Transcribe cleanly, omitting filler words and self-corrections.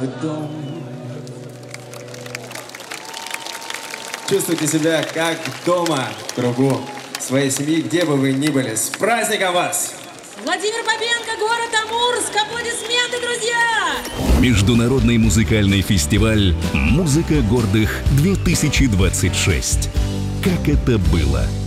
в дом. Чувствуйте себя как дома в кругу своей семьи, где бы вы ни были. С праздником вас! Владимир Бабенко, город Амурск. Аплодисменты, друзья! Международный музыкальный фестиваль «Музыка гордых-2026». Как это было?